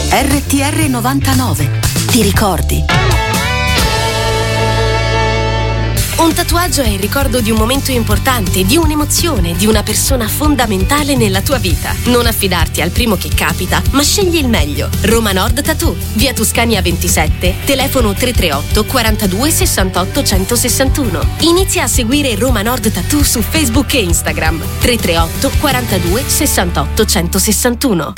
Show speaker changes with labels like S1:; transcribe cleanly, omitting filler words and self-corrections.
S1: RTR 99. Ti ricordi?
S2: Un tatuaggio è il ricordo di un momento importante, di un'emozione, di una persona fondamentale nella tua vita. Non affidarti al primo che capita, ma scegli il meglio. Roma Nord Tattoo, via Tuscania 27, telefono 338 42 68 161. Inizia a seguire Roma Nord Tattoo su Facebook e Instagram. 338 42 68 161.